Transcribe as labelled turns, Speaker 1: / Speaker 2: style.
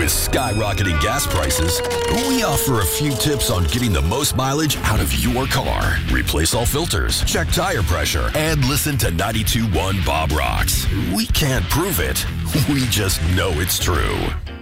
Speaker 1: With skyrocketing gas prices, we offer a few tips on getting the most mileage out of your car. Replace all filters, check tire pressure, and listen to 92.1 Bob Rocks. We can't prove it. We just know it's true.